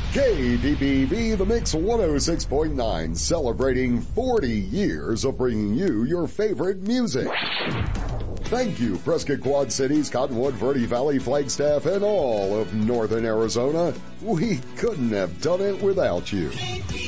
KDBB, The Mix 106.9, celebrating 40 years of bringing you your favorite music. Thank you, Prescott Quad Cities, Cottonwood, Verde Valley, Flagstaff, and all of Northern Arizona. We couldn't have done it without you.